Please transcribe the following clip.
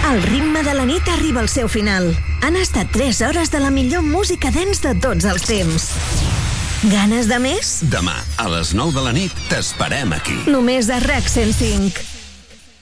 El ritme de la nit arriba al seu final. Han estat 3 hores de la millor música dance de tots els temps. Ganes de més? Demà, a les 9 de la nit, t'esperem aquí. Només a RAC 105.